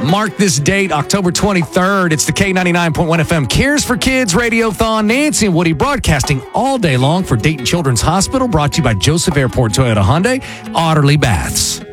Mark this date, October 23rd. It's the K99.1 FM Cares for Kids Radiothon. Nancy and Woody broadcasting all day long for Dayton Children's Hospital, brought to you by Joseph Airport Toyota Hyundai, Otterly Baths.